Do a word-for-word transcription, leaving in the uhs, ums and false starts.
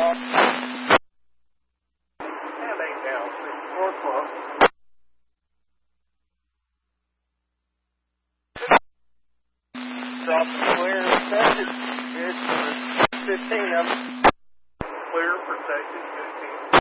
off. And eight down, sixty-four close. Stop clear, protected. Good for fifteen of them. Clear, protected, fifteen.